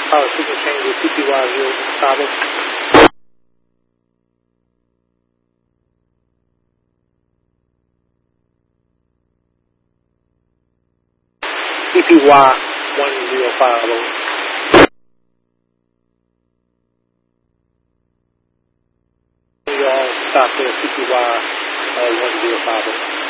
signal change with CPY 0 CPY 1050. We all stop there, CPY 1050.